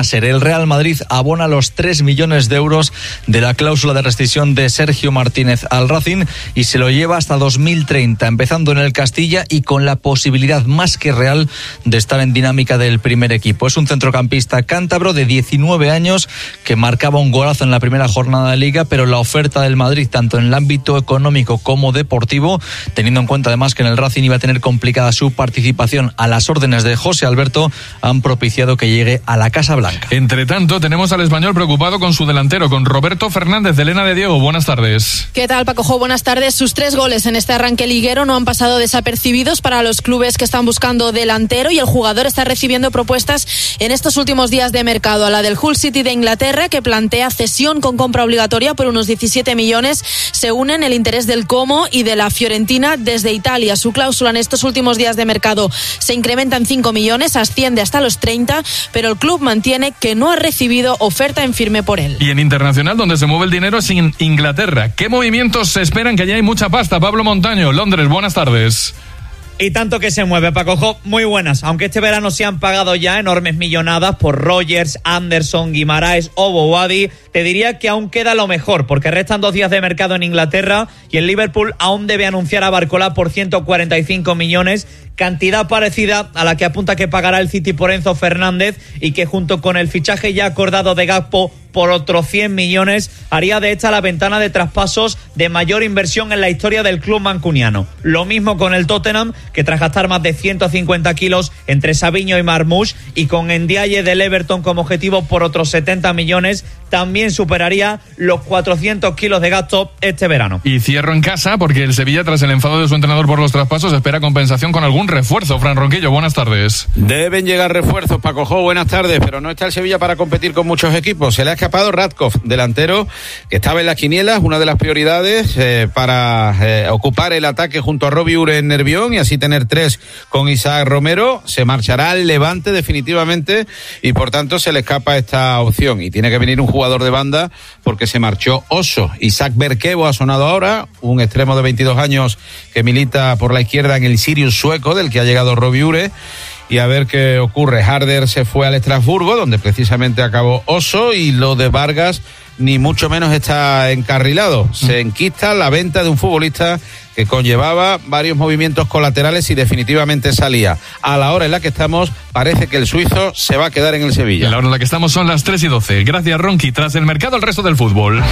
El Real Madrid abona los 3 millones de euros de la cláusula de rescisión de Sergio Martínez al Racing y se lo lleva hasta 2030, empezando en el Castilla y con la posibilidad más que real de estar en dinámica del primer equipo. Es un centrocampista cántabro de 19 años que marcaba un golazo en la primera jornada de Liga, pero la oferta del Madrid, tanto en el ámbito económico como deportivo, teniendo en cuenta además que en el Racing iba a tener complicada su participación a las órdenes de José Alberto, han propiciado que llegue a la Casa Blanca. Entre tanto, tenemos al Español preocupado con su delantero, con Roberto Fernández. Elena de Diego, buenas tardes. ¿Qué tal, Paco Jo? Buenas tardes. Sus 3 goles en este arranque liguero no han pasado desapercibidos para los clubes que están buscando delantero, y el jugador está recibiendo propuestas en estos últimos días de mercado. A la del Hull City de Inglaterra, que plantea cesión con compra obligatoria por unos 17 millones, se unen el interés del Como y de la Fiorentina desde Italia. Su cláusula en estos últimos días de mercado se incrementa en 5 millones, asciende hasta los 30, pero el club mantiene que no ha recibido oferta en firme por él. Y en internacional, donde se mueve el dinero, es en Inglaterra. ¿Qué movimientos se esperan? Que ya hay mucha pasta. Pablo Montaño, Londres, buenas tardes. Y tanto que se mueve, Paco Jo, muy buenas. Aunque este verano se han pagado ya enormes millonadas por Rogers, Anderson, Guimaraes o Bouhaddi, te diría que aún queda lo mejor, porque restan 2 días de mercado en Inglaterra y el Liverpool aún debe anunciar a Barcola por 145 millones, cantidad parecida a la que apunta que pagará el City por Enzo Fernández, y que junto con el fichaje ya acordado de Gakpo por otros 100 millones haría de esta la ventana de traspasos de mayor inversión en la historia del club mancuniano. Lo mismo con el Tottenham, que tras gastar más de 150 kilos entre Savinho y Marmoush, y con Ndiaye del Everton como objetivo por otros 70 millones, también superaría los 400 kilos de gasto este verano. Y cierro en casa, porque el Sevilla, tras el enfado de su entrenador por los traspasos, espera compensación con algún refuerzo. Fran Ronquillo, buenas tardes. Deben llegar refuerzos, Paco Jo, buenas tardes, pero no está el Sevilla para competir con muchos equipos. Se le ha escapado Radkov, delantero que estaba en las quinielas, una de las prioridades para ocupar el ataque junto a Robbie Ure en Nervión y así tener 3 con Isaac Romero. Se marchará al Levante definitivamente y por tanto se le escapa esta opción, y tiene que venir un jugador de banda porque se marchó Oso. Isaac Berkevo ha sonado ahora, un extremo de 22 años que milita por la izquierda en el Sirius sueco, del que ha llegado Robbie Ure. Y a ver qué ocurre. Harder se fue al Estrasburgo, donde precisamente acabó Oso, y lo de Vargas ni mucho menos está encarrilado. Se enquista la venta de un futbolista que conllevaba varios movimientos colaterales y definitivamente salía. A la hora en la que estamos, parece que el suizo se va a quedar en el Sevilla. A la hora en la que estamos son las 3:12. Gracias, Ronqui. Tras el mercado, el resto del fútbol.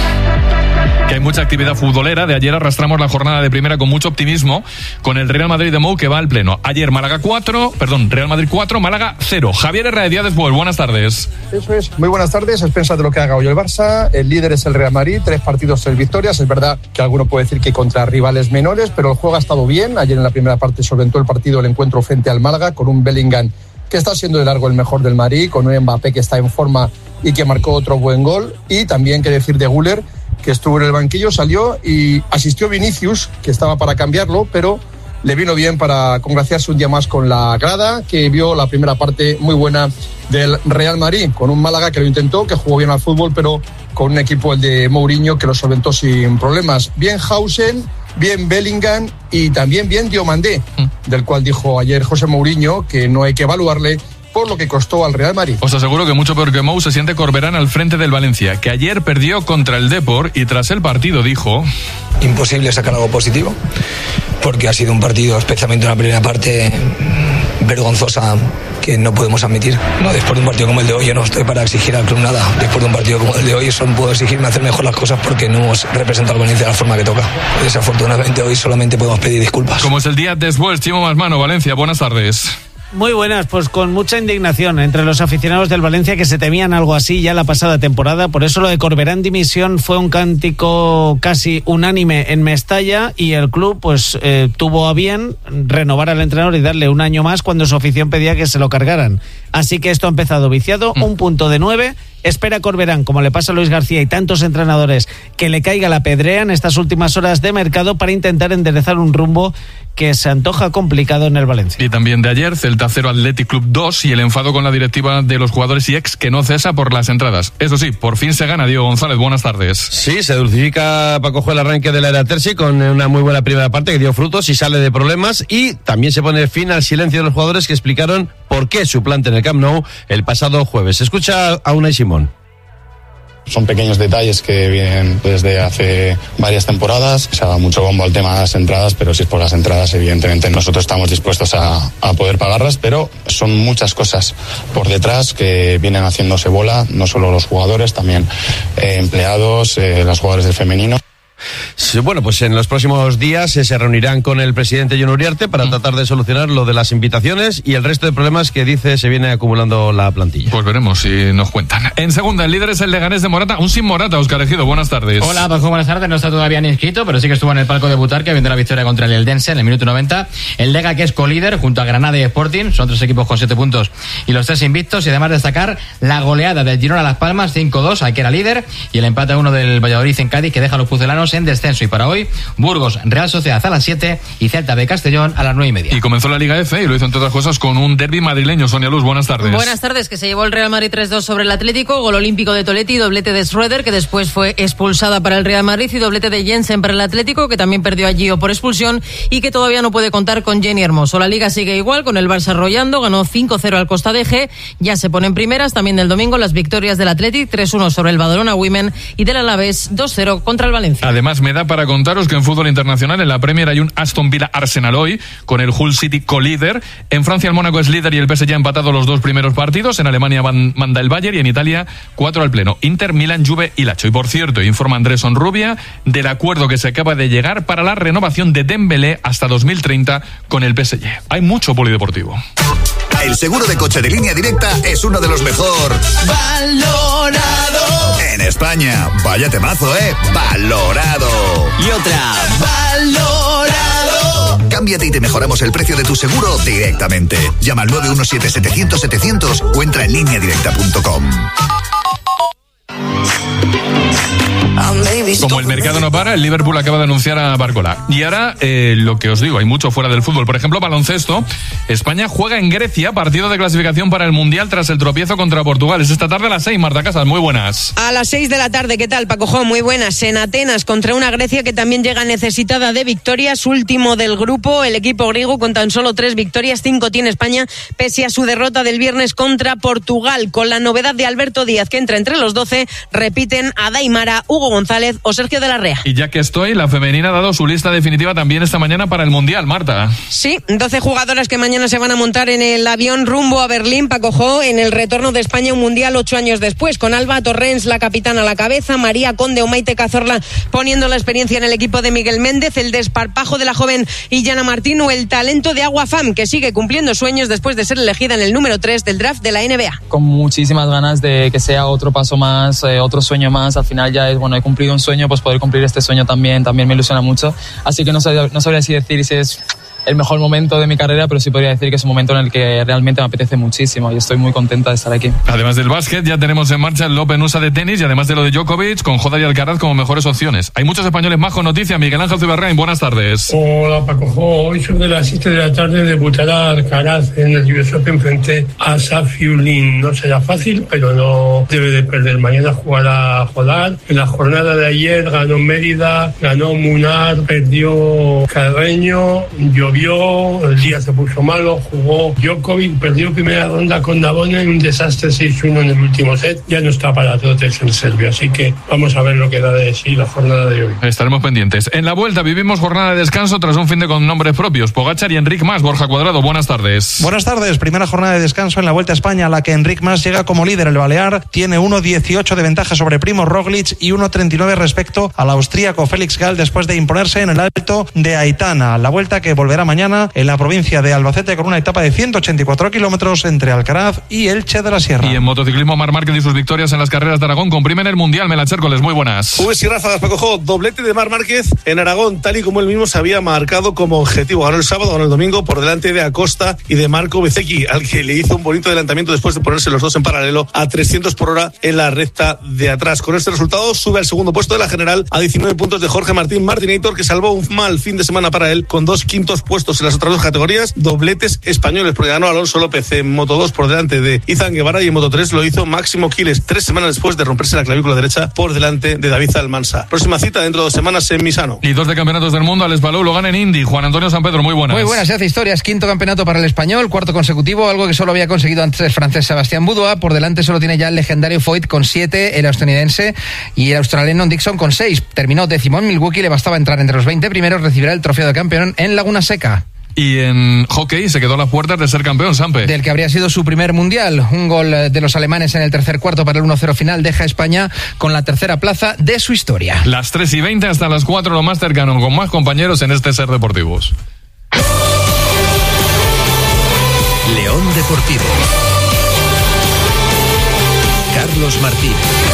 Que hay mucha actividad futbolera. De ayer arrastramos la jornada de primera con mucho optimismo, con el Real Madrid de Mou que va al pleno. Ayer Real Madrid 4, Málaga 0. Javier Herrera de Díaz Después, buenas tardes. Eso es, muy buenas tardes. A expensas de lo que haga hoy el Barça, el líder es el Real Madrid, 3 partidos, 3 victorias. Es verdad que alguno puede decir que contra rivales menores, pero el juego ha estado bien. Ayer en la primera parte solventó el partido el encuentro frente al Málaga, con un Bellingham que está siendo de largo el mejor del Madrid, con un Mbappé que está en forma y que marcó otro buen gol. Y también que decir de Güler, que estuvo en el banquillo, salió y asistió Vinicius, que estaba para cambiarlo, pero le vino bien para congraciarse un día más con la grada, que vio la primera parte muy buena del Real Madrid, con un Málaga que lo intentó, que jugó bien al fútbol, pero con un equipo, el de Mourinho, que lo solventó sin problemas. Bien Hausen, bien Bellingham y también bien Diomandé, del cual dijo ayer José Mourinho que no hay que evaluarle por lo que costó al Real Madrid. Os aseguro que mucho peor que Mou se siente Corberán al frente del Valencia, que ayer perdió contra el Depor y tras el partido dijo: imposible sacar algo positivo, porque ha sido un partido, especialmente en la primera parte, vergonzosa, que no podemos admitir. No, después de un partido como el de hoy, yo no estoy para exigir al club nada. Después de un partido como el de hoy, solo puedo exigirme hacer mejor las cosas porque no hemos representado al Valencia de la forma que toca. Desafortunadamente hoy solamente podemos pedir disculpas. Como es el día después, Chimo Masmano, Valencia, buenas tardes. Muy buenas, pues con mucha indignación entre los aficionados del Valencia, que se temían algo así ya la pasada temporada. Por eso lo de Corberán dimisión fue un cántico casi unánime en Mestalla, y el club pues tuvo a bien renovar al entrenador y darle un año más cuando su afición pedía que se lo cargaran. Así que esto ha empezado viciado, 1 punto de 9. Espera Corberán, como le pasa a Luis García y tantos entrenadores, que le caiga la pedrea en estas últimas horas de mercado para intentar enderezar un rumbo que se antoja complicado en el Valencia. Y también de ayer, Celta 0, Athletic Club 2, y el enfado con la directiva de los jugadores y ex, que no cesa por las entradas. Eso sí, por fin se gana. Diego González, buenas tardes. Sí, se dulcifica Paco Jo el arranque de la era Terzi con una muy buena primera parte que dio frutos y sale de problemas, y también se pone fin al silencio de los jugadores que explicaron por qué su plante en el Camp Nou el pasado jueves. Escucha a Unai Simón. Son pequeños detalles que vienen desde hace varias temporadas. Se ha dado mucho bombo al tema de las entradas, pero si es por las entradas, evidentemente nosotros estamos dispuestos a poder pagarlas, pero son muchas cosas por detrás que vienen haciéndose bola, no solo los jugadores, también empleados, los jugadores del femenino. Bueno, pues en los próximos días se reunirán con el presidente Jon Uriarte para tratar de solucionar lo de las invitaciones y el resto de problemas que dice se viene acumulando la plantilla. Pues veremos si nos cuentan. En segunda, el líder es el Leganés de Morata, aún sin Morata. Óscar Ejido, buenas tardes. Hola, Paco, buenas tardes. No está todavía ni inscrito, pero sí que estuvo en el palco de Butarque viendo la victoria contra el Eldense en el minuto 90. El Lega, que es colíder junto a Granada y Sporting, son 3 equipos con 7 puntos y los 3 invictos, y además destacar la goleada del Girona a Las Palmas 5-2, al que era líder, y el empate a 1 del Valladolid en Cádiz, que deja a los pucelanos en descenso. Y para hoy, Burgos, Real Sociedad a las 7 y Celta de Castellón a las 9:30. Y comenzó la Liga F y lo hizo entre otras cosas con un derbi madrileño. Sonia Luz, buenas tardes. Buenas tardes, que se llevó el Real Madrid 3-2 sobre el Atlético, gol olímpico de Toletti, doblete de Schroeder, que después fue expulsada para el Real Madrid, y doblete de Jensen para el Atlético, que también perdió a Gio por expulsión y que todavía no puede contar con Jenny Hermoso. La Liga sigue igual, con el Barça arrollando, ganó 5-0 al Costa de G, ya se pone en primeras. También del domingo las victorias del Athletic, 3-1 sobre el Badalona Women, y del Alavés 2-0 contra el Valencia. Además, me da para contaros que en fútbol internacional, en la Premier hay un Aston Villa Arsenal hoy, con el Hull City colíder. En Francia el Mónaco es líder y el PSG ha empatado los 2 primeros partidos. En Alemania manda el Bayern y en Italia 4 al pleno. Inter, Milan, Juve y Lazio. Y por cierto, informa Andrés Onrubia del acuerdo que se acaba de llegar para la renovación de Dembélé hasta 2030 con el PSG. Hay mucho polideportivo. El seguro de coche de Línea Directa es uno de los mejor valorado en España. Vaya temazo, valorado. Y otra, valorado. Cámbiate y te mejoramos el precio de tu seguro directamente. Llama al 917-700-700 o entra en lineadirecta.com. Como el mercado no para, el Liverpool acaba de anunciar a Barcola. Y ahora, lo que os digo, hay mucho fuera del fútbol. Por ejemplo, baloncesto. España juega en Grecia, partido de clasificación para el Mundial tras el tropiezo contra Portugal. Es esta tarde a las 6, Marta Casas, muy buenas. A las 6 de la tarde, ¿qué tal, Paco Jo? Muy buenas. En Atenas, contra una Grecia que también llega necesitada de victorias, último del grupo. El equipo griego con tan solo 3 victorias, 5 tiene España, pese a su derrota del viernes contra Portugal. Con la novedad de Alberto Díaz, que entra entre los 12, repiten a Daimara, Hugo González o Sergio de la Rea. Y ya que estoy, la femenina ha dado su lista definitiva también esta mañana para el Mundial, Marta. Sí, 12 jugadoras que mañana se van a montar en el avión rumbo a Berlín, Paco Jo, en el retorno de España a un Mundial 8 años después, con Alba Torrens, la capitana, a la cabeza, María Conde o Maite Cazorla poniendo la experiencia en el equipo de Miguel Méndez, el desparpajo de la joven Illana Martín o el talento de Agua Fam, que sigue cumpliendo sueños después de ser elegida en el número 3 del draft de la NBA. Con muchísimas ganas de que sea otro paso más, otro sueño más. Al final ya es, bueno, he cumplido un sueño, pues poder cumplir este sueño también me ilusiona mucho. Así que no sabría si decir si es el mejor momento de mi carrera, pero sí podría decir que es un momento en el que realmente me apetece muchísimo y estoy muy contenta de estar aquí. Además del básquet, ya tenemos en marcha el Open USA de tenis y además de lo de Djokovic, con Joda y Alcaraz como mejores opciones. Hay muchos españoles más con noticias. Miguel Ángel Zuberrain, buenas tardes. Hola, Paco Jo. Hoy sobre las 7 de la tarde debutará Alcaraz en el US Open frente a Safiullin. No será fácil, pero no debe de perder. Mañana jugará Jodar. En la jornada de ayer ganó Mérida, ganó Munar, perdió Carreño, llovió, el día se puso malo, jugó Djokovic, perdió primera ronda con Navone en un desastre 6-1 en el último set. Ya no está para trotes en Serbia, así que vamos a ver lo que da de sí la jornada de hoy. Estaremos pendientes. En la vuelta vivimos jornada de descanso tras un fin de con nombres propios. Pogačar y Enric Mas. Borja Cuadrado, buenas tardes. Buenas tardes. Primera jornada de descanso en la Vuelta a España, a la que Enric Mas llega como líder. El balear tiene 1.18 de ventaja sobre Primo Roglic y 1.39 respecto al austríaco Félix Gall después de imponerse en el Alto de Aitana. La vuelta que volverá mañana en la provincia de Albacete con una etapa de 184 kilómetros entre Alcaraz y Elche de la Sierra. Y en motociclismo, Marc Márquez y sus victorias en las carreras de Aragón comprimen el Mundial. Melacher Hércules, muy buenas. Ubes y ráfagas, Paco Jo. Doblete de Marc Márquez en Aragón, tal y como él mismo se había marcado como objetivo. Ganó el sábado, ganó el domingo por delante de Acosta y de Marco Bezzecchi, al que le hizo un bonito adelantamiento después de ponerse los dos en paralelo a 300 por hora en la recta de atrás. Con este resultado sube al segundo puesto de la general a 19 puntos de Jorge Martín Martinator, que salvó un mal fin de semana para él con 2 quintos puestos. puestos en las otras dos categorías, dobletes españoles, porque ganó Alonso López en Moto 2 por delante de Izan Guevara y en Moto 3 lo hizo Máximo Quiles 3 semanas después de romperse la clavícula derecha por delante de David Almansa. Próxima cita dentro de 2 semanas en Misano. Y 2 de campeonatos del mundo, Alex Palou lo gana en Indy. Juan Antonio San Pedro, muy buenas. Muy buenas, se hace historia, es 5º campeonato para el español, 4º consecutivo, algo que solo había conseguido antes el francés Sebastián Boudoir. Por delante solo tiene ya el legendario Foyt con 7, el estadounidense y el australiano Dixon con 6. Terminó 10º en Milwaukee, le bastaba entrar entre los 20 primeros, recibirá el trofeo de campeón en Laguna Seca. Y en hockey se quedó a las puertas de ser campeón, Sampe. Del que habría sido su primer mundial. Un gol de los alemanes en el tercer cuarto para el 1-0 final deja a España con la tercera plaza de su historia. Las 3:20 hasta las 4, lo más cercano, con más compañeros en este Ser Deportivos. León Deportivo. Carlos Martín.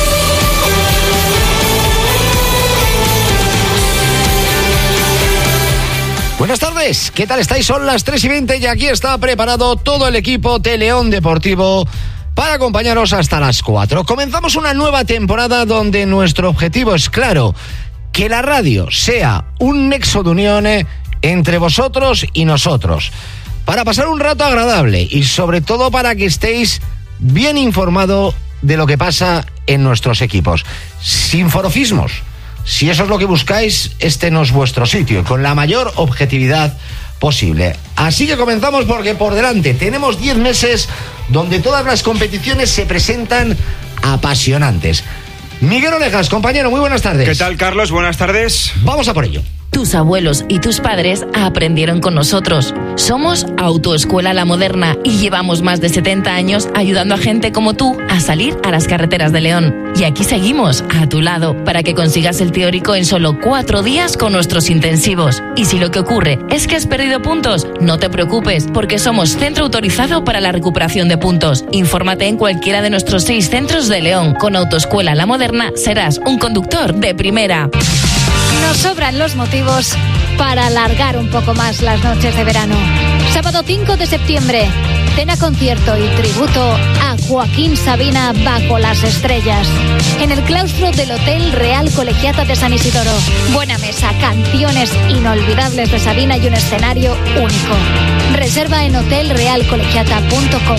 Buenas tardes, ¿qué tal estáis? Son las 3:20 y aquí está preparado todo el equipo de León Deportivo para acompañaros hasta las 4. Comenzamos una nueva temporada donde nuestro objetivo es claro, que la radio sea un nexo de unión entre vosotros y nosotros, para pasar un rato agradable y sobre todo para que estéis bien informados de lo que pasa en nuestros equipos, sin forofismos. Si eso es lo que buscáis, este no es vuestro sitio, con la mayor objetividad posible. Así que comenzamos porque por delante tenemos 10 meses donde todas las competiciones se presentan apasionantes. Miguel Olejas, compañero, muy buenas tardes. ¿Qué tal, Carlos? Buenas tardes. Vamos a por ello. Tus abuelos y tus padres aprendieron con nosotros. Somos Autoescuela La Moderna y llevamos más de 70 años ayudando a gente como tú a salir a las carreteras de León. Y aquí seguimos, a tu lado, para que consigas el teórico en solo 4 días con nuestros intensivos. Y si lo que ocurre es que has perdido puntos, no te preocupes, porque somos centro autorizado para la recuperación de puntos. Infórmate en cualquiera de nuestros 6 centros de León. Con Autoescuela La Moderna serás un conductor de primera. Nos sobran los motivos para alargar un poco más las noches de verano. Sábado 5 de septiembre, cena concierto y tributo a Joaquín Sabina bajo las estrellas, en el claustro del Hotel Real Colegiata de San Isidoro. Buena mesa, canciones inolvidables de Sabina y un escenario único. Reserva en hotelrealcolegiata.com.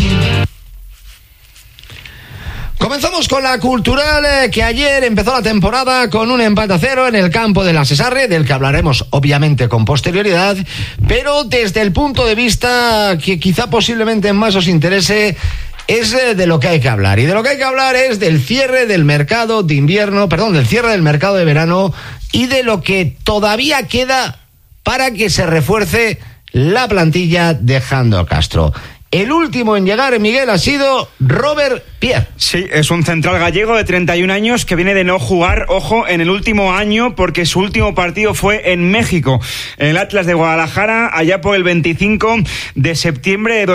Comenzamos con la Cultural, que ayer empezó la temporada con un empate a 0 en el campo de la Cesarre, del que hablaremos obviamente con posterioridad, pero desde el punto de vista que quizá posiblemente más os interese, es de lo que hay que hablar. Y de lo que hay que hablar es del cierre del mercado de invierno, del cierre del mercado de verano y de lo que todavía queda para que se refuerce la plantilla de Jandro Castro. El último en llegar, Miguel, ha sido Robert Pierre. Sí, es un central gallego de 31 años que viene de no jugar, ojo, en el último año, porque su último partido fue en México, en el Atlas de Guadalajara, allá por el 25 de septiembre de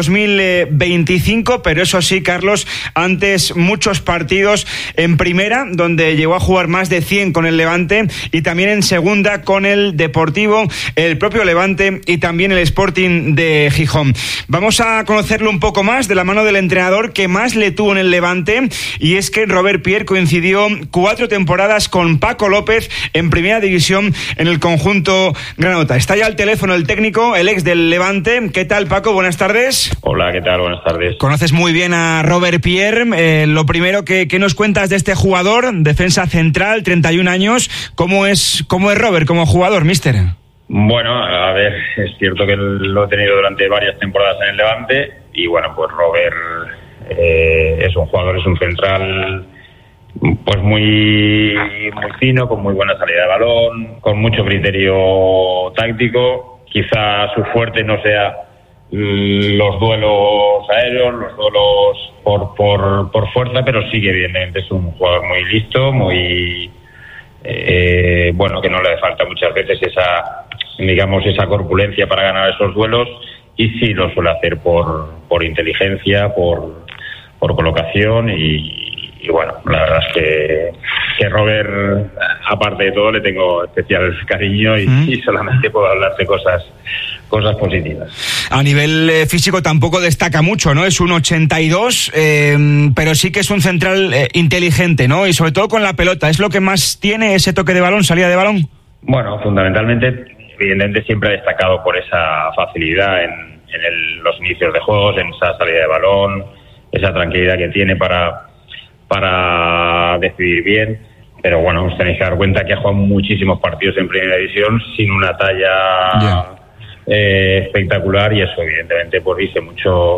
2025, pero eso sí, Carlos, antes muchos partidos en primera, donde llegó a jugar más de 100 con el Levante, y también en segunda con el Deportivo, el propio Levante y también el Sporting de Gijón. Vamos a conocerlo un poco más de la mano del entrenador que más le tuvo en el Levante, y es que Robert Pierre coincidió 4 temporadas con Paco López en primera división en el conjunto granota. Está ya al teléfono el técnico, el ex del Levante. ¿Qué tal, Paco? Buenas tardes. Hola, ¿qué tal? Buenas tardes. Conoces muy bien a Robert Pierre. Lo primero que nos cuentas de este jugador, defensa central, 31 años. ¿Cómo es Robert como jugador, míster? Bueno, a ver, es cierto que lo he tenido durante varias temporadas en el Levante y bueno, pues Robert es un jugador, es un central pues muy fino, con muy buena salida de balón, con mucho criterio táctico. Quizá su fuerte no sea los duelos aéreos, los duelos por fuerza, pero sí que evidentemente es un jugador muy listo, muy bueno, que no le falta muchas veces esa corpulencia para ganar esos duelos, y sí lo suele hacer por inteligencia, por colocación, y bueno, la verdad es que Robert, aparte de todo, le tengo especial cariño y solamente puedo hablar de cosas positivas. A nivel físico tampoco destaca mucho, ¿no? Es un 82, pero sí que es un central inteligente, ¿no? Y sobre todo con la pelota, ¿es lo que más tiene, ese toque de balón, salida de balón? Bueno, fundamentalmente, evidentemente siempre ha destacado por esa facilidad en los inicios de juegos, en esa salida de balón, esa tranquilidad que tiene para decidir bien. Pero bueno, os tenéis que dar cuenta que ha jugado muchísimos partidos en primera división sin una talla espectacular, y eso evidentemente pues dice mucho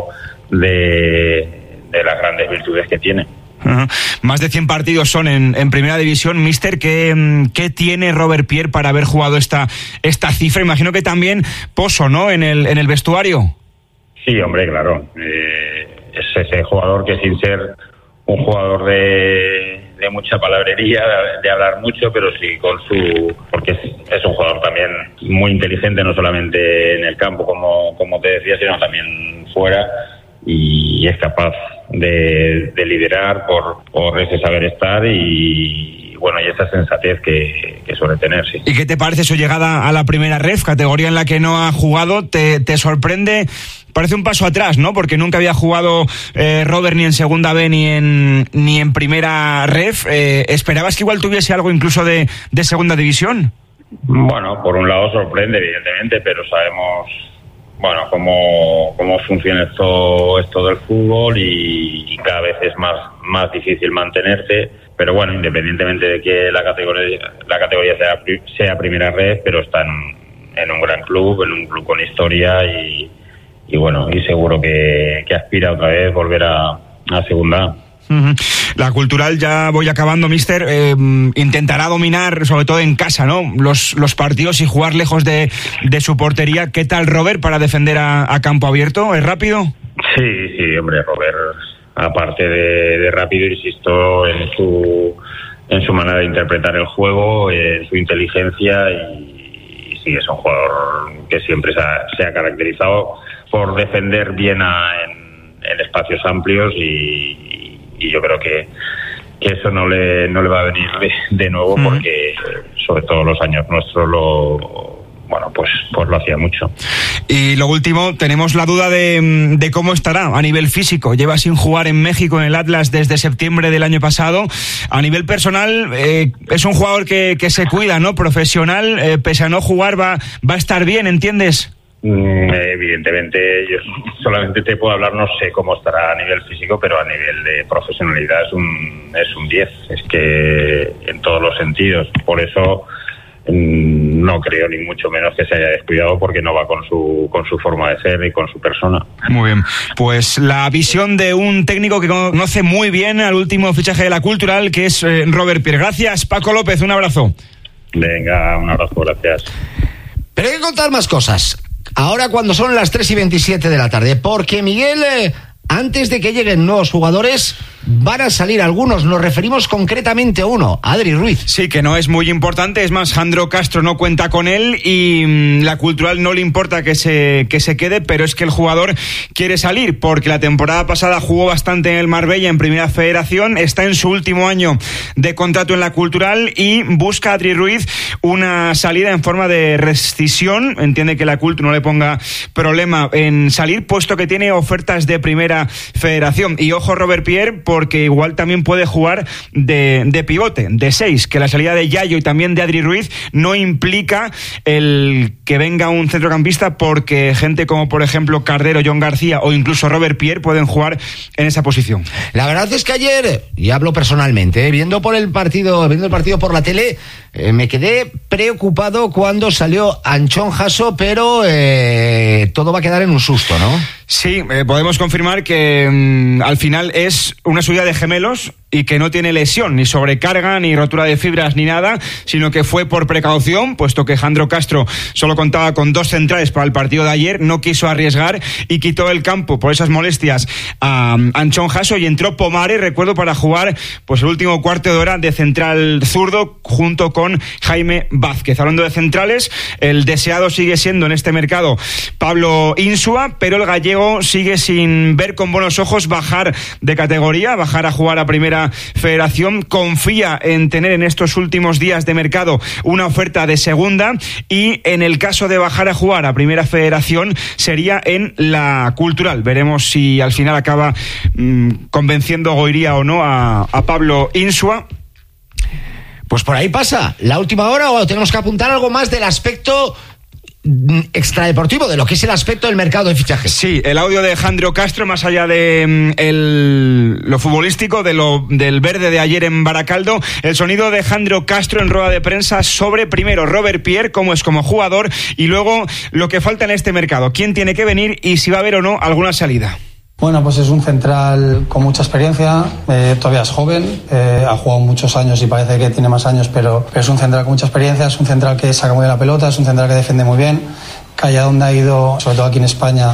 de las grandes virtudes que tiene. Uh-huh. Más de 100 partidos son en primera división. Míster, ¿qué tiene Robert Pierre para haber jugado esta cifra? Imagino que también pozo, ¿no?, en el vestuario. Sí, hombre, claro. Es ese jugador que, sin ser un jugador de mucha palabrería, de hablar mucho, pero sí porque es un jugador también muy inteligente, no solamente en el campo, como te decía, sino también fuera, y es capaz de liderar por ese saber estar y bueno, y esa sensatez que suele tener, sí. ¿Y qué te parece su llegada a la primera ref, categoría en la que no ha jugado? ¿Te sorprende? Parece un paso atrás, ¿no? Porque nunca había jugado Robert ni en segunda B ni en primera ref. ¿Esperabas que igual tuviese algo incluso de segunda división? Bueno, por un lado sorprende, evidentemente, pero sabemos, bueno, cómo funciona esto del fútbol, y cada vez es más difícil mantenerse. Pero bueno, independientemente de que la categoría sea primera red, pero está en un gran club, en un club con historia, y bueno, y seguro que aspira otra vez volver a segunda. Uh-huh. La Cultural, ya voy acabando, míster, intentará dominar, sobre todo en casa, ¿no?, los partidos y jugar lejos de su portería. ¿Qué tal Robert para defender a campo abierto? ¿Es rápido? Sí, hombre, Robert, aparte de rápido, insisto, en su manera de interpretar el juego, en su inteligencia, y sí, es un jugador que siempre se ha caracterizado por defender bien en espacios amplios, y yo creo que eso no le va a venir de nuevo, porque sobre todo los años nuestros pues lo hacía mucho. Y lo último, tenemos la duda de cómo estará a nivel físico. Lleva sin jugar en México, en el Atlas, desde septiembre del año pasado. A nivel personal, es un jugador que se cuida, ¿no? Profesional, pese a no jugar, va a estar bien, ¿entiendes? Evidentemente, yo solamente te puedo hablar, no sé cómo estará a nivel físico, pero a nivel de profesionalidad es un 10, es que en todos los sentidos. Por eso no creo ni mucho menos que se haya descuidado, porque no va con su forma de ser y con su persona. Muy bien, pues la visión de un técnico que conoce muy bien al último fichaje de la Cultural, que es Robert Pierre. Gracias, Paco López, un abrazo. Venga, un abrazo, gracias. Pero hay que contar más cosas ahora, cuando son las 3:27 de la tarde, porque Miguel, antes de que lleguen nuevos jugadores, van a salir algunos. Nos referimos concretamente a uno, Adri Ruiz. Sí, que no es muy importante. Es más, Jandro Castro no cuenta con él, y la Cultural no le importa que se quede, pero es que el jugador quiere salir, porque la temporada pasada jugó bastante en el Marbella, en Primera Federación. Está en su último año de contrato en la Cultural y busca a Adri Ruiz una salida en forma de rescisión. Entiende que la Cultural no le ponga problema en salir, puesto que tiene ofertas de Primera Federación. Y ojo, Robert Pierre, porque igual también puede jugar de pivote, de 6, que la salida de Yayo y también de Adri Ruiz no implica el que venga un centrocampista, porque gente como por ejemplo Cardero, John García o incluso Robert Pierre pueden jugar en esa posición. La verdad es que ayer, y hablo personalmente, viendo el partido por la tele, me quedé preocupado cuando salió Anchón Jasso, pero todo va a quedar en un susto, ¿no? Sí, podemos confirmar que al final es una subida de gemelos y que no tiene lesión, ni sobrecarga, ni rotura de fibras, ni nada, sino que fue por precaución, puesto que Jandro Castro solo contaba con 2 centrales para el partido de ayer, no quiso arriesgar y quitó del campo por esas molestias a Anchón Jasso, y entró Pomares, recuerdo, para jugar pues el último cuarto de hora de central zurdo junto con Jaime Vázquez. Hablando de centrales, el deseado sigue siendo en este mercado Pablo Insua, pero el gallego sigue sin ver con buenos ojos bajar de categoría, bajar a jugar a Primera Federación. Confía en tener en estos últimos días de mercado una oferta de segunda, y en el caso de bajar a jugar a Primera Federación sería en la Cultural. Veremos si al final acaba convenciendo Goiría o no a Pablo Insua. Pues por ahí pasa la última hora, o tenemos que apuntar algo más del aspecto extradeportivo, de lo que es el aspecto del mercado de fichajes. Sí, el audio de Jandro Castro, más allá de lo futbolístico, del verde de ayer en Baracaldo, el sonido de Jandro Castro en rueda de prensa sobre, primero, Robert Pierre, cómo es como jugador, y luego lo que falta en este mercado, quién tiene que venir y si va a haber o no alguna salida. Bueno, pues es un central con mucha experiencia, todavía es joven, ha jugado muchos años y parece que tiene más años, pero es un central con mucha experiencia, es un central que saca muy bien la pelota, es un central que defiende muy bien, que allá donde ha ido, sobre todo aquí en España,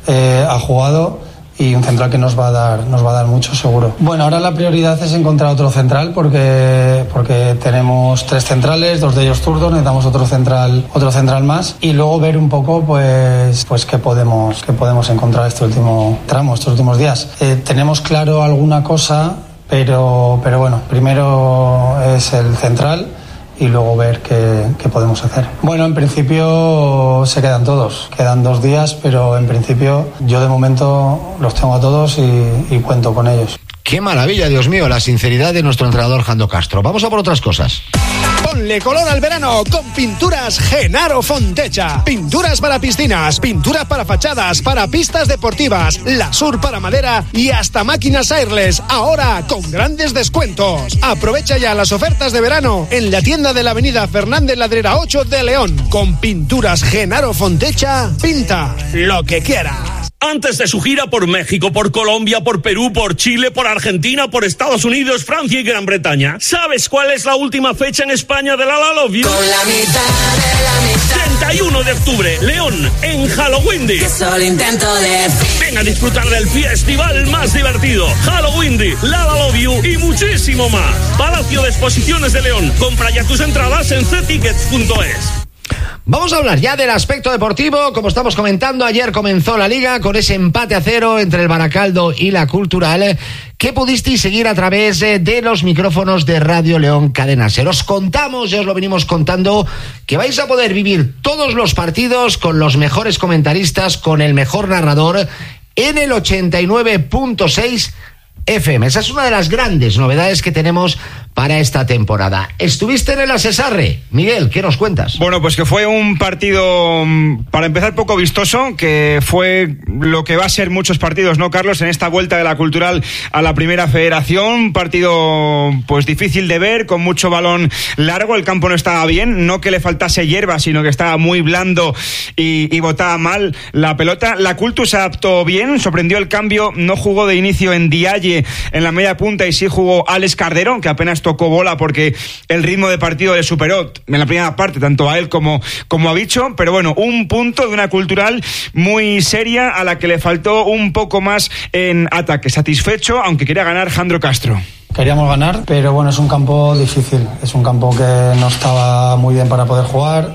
ha jugado, y un central que nos va a dar mucho, seguro. Bueno, ahora la prioridad es encontrar otro central porque tenemos 3 centrales, 2 de ellos zurdos, necesitamos otro central más, y luego ver un poco pues qué podemos encontrar este último tramo, estos últimos días. Tenemos claro alguna cosa, pero bueno, primero es el central y luego ver qué podemos hacer. Bueno, en principio se quedan todos. Quedan 2 días, pero en principio yo de momento los tengo a todos y cuento con ellos. Qué maravilla, Dios mío, la sinceridad de nuestro entrenador Jandro Castro. Vamos a por otras cosas. Ponle color al verano con Pinturas Genaro Fontecha. Pinturas para piscinas, pinturas para fachadas, para pistas deportivas, Lasur para madera y hasta máquinas airless. Ahora con grandes descuentos. Aprovecha ya las ofertas de verano en la tienda de la avenida Fernández Ladrera 8 de León. Con Pinturas Genaro Fontecha, pinta lo que quieras. Antes de su gira por México, por Colombia, por Perú, por Chile, por Argentina, por Estados Unidos, Francia y Gran Bretaña, ¿sabes cuál es la última fecha en España de La La Love You? Con la mitad de la mitad. 31 de octubre, León, en Halloween. Que solo intento decir. Ven a disfrutar del festival más divertido, Halloween, La La Love You y muchísimo más. Palacio de Exposiciones de León. Compra ya tus entradas en ctickets.es. Vamos a hablar ya del aspecto deportivo. Como estamos comentando, ayer comenzó la Liga con ese empate a 0 entre el Baracaldo y la Cultural, que pudisteis seguir a través de los micrófonos de Radio León Cadena Ser. Os contamos, ya os lo venimos contando, que vais a poder vivir todos los partidos con los mejores comentaristas, con el mejor narrador, en el 89.6 FM. Esa es una de las grandes novedades que tenemos para esta temporada. Estuviste en el Asesarre, Miguel, ¿qué nos cuentas? Bueno, pues que fue un partido, para empezar, poco vistoso, que fue lo que va a ser muchos partidos, ¿no, Carlos? En esta vuelta de la Cultural a la Primera Federación, un partido pues difícil de ver, con mucho balón largo, el campo no estaba bien, no que le faltase hierba, sino que estaba muy blando y botaba mal la pelota. La Cultu se adaptó bien, sorprendió el cambio, no jugó de inicio en Dialle en la media punta y sí jugó Alex Cardero, que apenas tocó bola porque el ritmo de partido le superó en la primera parte tanto a él como a Bicho, pero bueno, un punto de una Cultural muy seria a la que le faltó un poco más en ataque. Satisfecho, aunque quería ganar Jandro Castro. Queríamos ganar, pero bueno, es un campo difícil, es un campo que no estaba muy bien para poder jugar,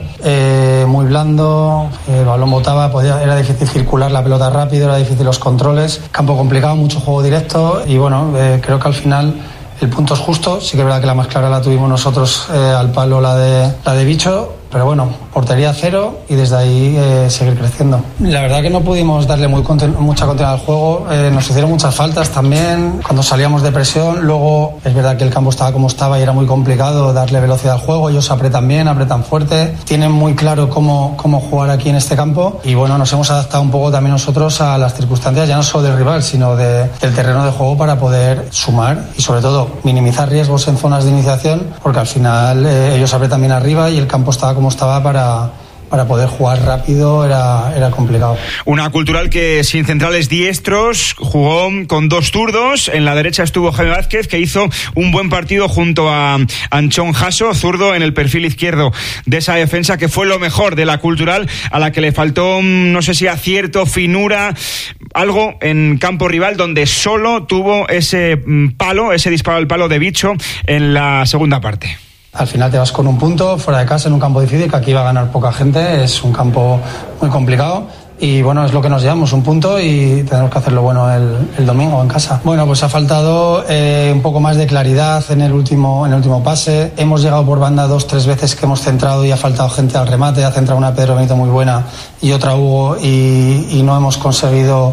muy blando, el balón botaba, era difícil circular la pelota rápido, era difícil los controles, campo complicado, mucho juego directo y bueno, creo que al final el punto es justo. Sí que es verdad que la más clara la tuvimos nosotros al palo, la de Bicho, pero bueno, portería 0 y desde ahí seguir creciendo. La verdad que no pudimos darle mucha continuidad al juego, nos hicieron muchas faltas también cuando salíamos de presión. Luego es verdad que el campo estaba como estaba y era muy complicado darle velocidad al juego. Ellos apretan bien, apretan fuerte, tienen muy claro cómo jugar aquí en este campo y bueno, nos hemos adaptado un poco también nosotros a las circunstancias, ya no solo del rival, sino del terreno de juego, para poder sumar y sobre todo minimizar riesgos en zonas de iniciación, porque al final ellos apretan bien arriba y el campo estaba como estaba para poder jugar rápido, era complicado. Una Cultural que sin centrales diestros jugó con 2 zurdos. En la derecha estuvo Jaime Vázquez, que hizo un buen partido junto a Anchón Jasso, zurdo en el perfil izquierdo de esa defensa, que fue lo mejor de la Cultural, a la que le faltó, no sé si acierto, finura, algo en campo rival, donde solo tuvo ese disparo al palo de Bicho en la segunda parte. Al final te vas con un punto fuera de casa en un campo difícil, que aquí va a ganar poca gente, es un campo muy complicado y bueno, es lo que nos llevamos, un punto, y tenemos que hacerlo bueno el domingo en casa. Bueno, pues ha faltado un poco más de claridad en el último pase. Hemos llegado por banda 2-3 veces que hemos centrado y ha faltado gente al remate. Ha centrado una Pedro Benito muy buena y otra Hugo y no hemos conseguido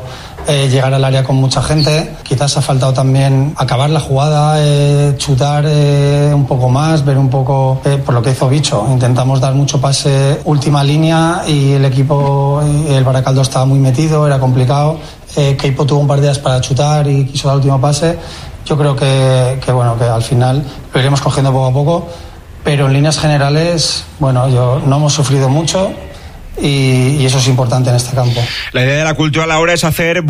llegar al área con mucha gente. Quizás ha faltado también acabar la jugada, chutar un poco más, ver un poco, por lo que hizo Bicho. Intentamos dar mucho pase última línea y el equipo, el Baracaldo estaba muy metido, era complicado. Keipo tuvo un par de días para chutar y quiso dar el último pase. Yo creo que al final lo iremos cogiendo poco a poco, pero en líneas generales, no hemos sufrido mucho. Y eso es importante en este campo. La idea de la Cultural ahora es hacer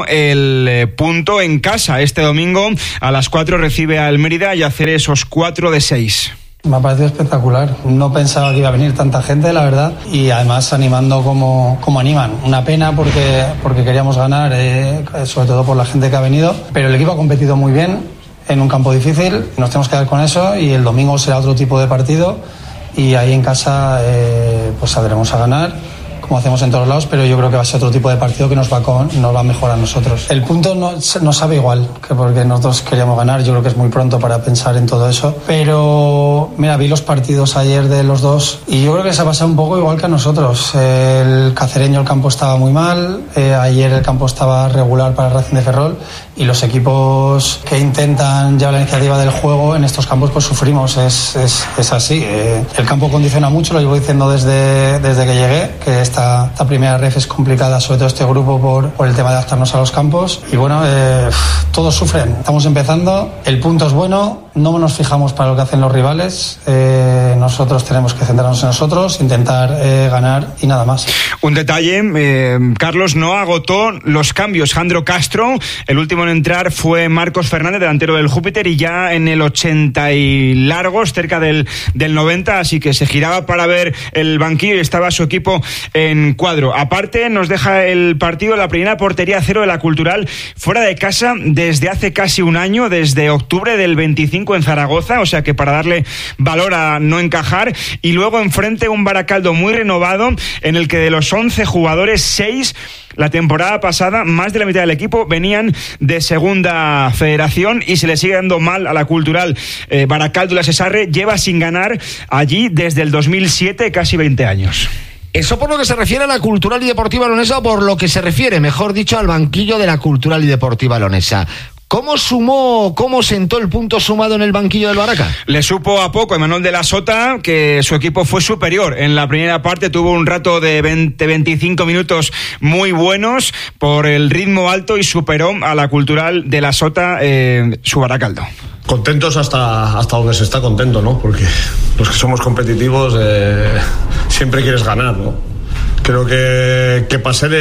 el punto en casa. Este domingo a las 4 recibe al Mérida y hacer esos 4 de 6. Me ha parecido espectacular. No pensaba que iba a venir tanta gente, la verdad, y además animando como animan. Una pena porque queríamos ganar, sobre todo por la gente que ha venido, pero el equipo ha competido muy bien en un campo difícil. Nos tenemos que dar con eso y el domingo será otro tipo de partido y ahí en casa pues saldremos a ganar, como hacemos en todos lados, pero yo creo que va a ser otro tipo de partido que nos va a mejorar a nosotros. El punto no sabe igual, que porque nosotros queríamos ganar. Yo creo que es muy pronto para pensar en todo eso, pero mira, vi los partidos ayer de los dos y yo creo que se ha pasado un poco igual que a nosotros. El Cacereño, el campo estaba muy mal, ayer el campo estaba regular para el Racing de Ferrol y los equipos que intentan llevar la iniciativa del juego en estos campos pues sufrimos, es así. El campo condiciona mucho, lo llevo diciendo desde que llegué, que esta primera ref es complicada, sobre todo este grupo por el tema de adaptarnos a los campos y todos sufren. Estamos empezando, el punto es bueno, no nos fijamos para lo que hacen los rivales, nosotros tenemos que centrarnos en nosotros, intentar ganar y nada más. Un detalle, Carlos no agotó los cambios. Jandro Castro, el último en entrar fue Marcos Fernández, delantero del Júpiter, y ya en el 80 y largos, cerca del 90, así que se giraba para ver el banquillo y estaba su equipo en cuadro. Aparte, nos deja el partido la primera portería cero de la Cultural fuera de casa desde hace casi un año, desde octubre del 25 en Zaragoza, o sea que para darle valor a no encajar, y luego enfrente un Baracaldo muy renovado en el que de los 11 jugadores, 6 la temporada pasada, más de la mitad del equipo venían de segunda federación y se le sigue dando mal a la Cultural. Baracaldo La Cesarre lleva sin ganar allí desde el 2007, casi 20 años. Eso por lo que se refiere a la Cultural y Deportiva Leonesa, o por lo que se refiere, mejor dicho, al banquillo de la Cultural y Deportiva Leonesa. ¿Cómo sentó el punto sumado en el banquillo del Baraca? Le supo a poco Emanuel de la Sota que su equipo fue superior. En la primera parte tuvo un rato de 20-25 minutos muy buenos por el ritmo alto y superó a la Cultural de la Sota su Baracaldo. Contentos hasta donde se está contento, ¿no? Porque los que somos competitivos siempre quieres ganar, ¿no? Creo que para ser